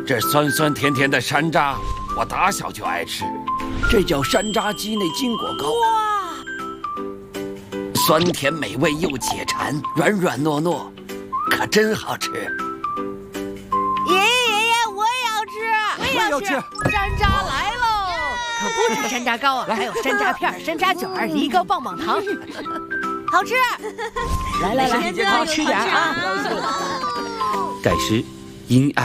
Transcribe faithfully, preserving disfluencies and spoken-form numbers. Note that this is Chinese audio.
这酸酸甜甜的山楂，我打小就爱吃，这叫山楂鸡内金果糕。 哇， 酸甜美味又解馋，软软糯糯，可真好吃。 爷爷爷爷，我也要吃， 我也要吃。 山楂来喽！可不止山楂糕啊，还有山楂片、山楂卷、梨膏、棒棒糖，好吃。 来来来，好吃点啊！ 改诗因爱。